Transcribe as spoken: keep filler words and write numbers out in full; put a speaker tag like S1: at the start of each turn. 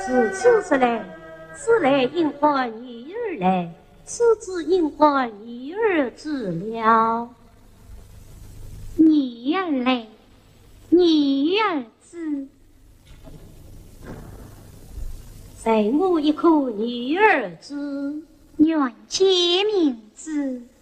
S1: 是此时来，此来应唤女儿来，此子应唤女儿至了。
S2: 女儿来，女儿至。
S1: 在我一颗女儿之，
S2: 愿解名字。